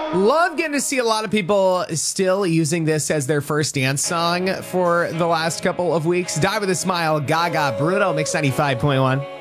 Love getting to see a lot of people still using this as their first dance song for the last couple of weeks. Die with a Smile, Gaga, Bruno, Mix 95.1.